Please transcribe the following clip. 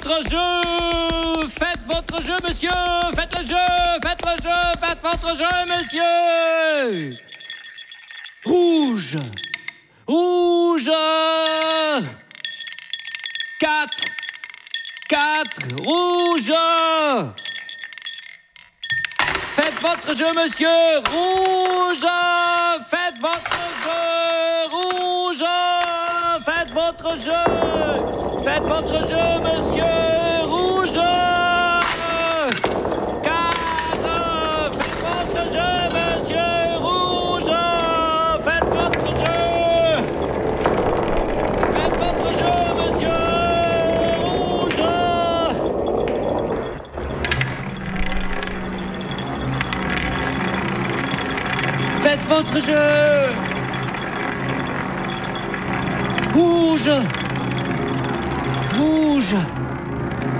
votre jeu. Faites votre jeu, monsieur. Faites le jeu. Faites le jeu. Faites votre jeu, monsieur. Rouge. Rouge. 4. Rouge. Faites votre jeu, monsieur. Rouge. Faites votre jeu. Rouge. Faites votre jeu. Faites votre jeu, monsieur. Rouge. 4. Faites votre jeu, monsieur. Rouge. Faites votre jeu. Faites votre jeu, monsieur. Rouge. Faites votre jeu. Rouge. Rouge.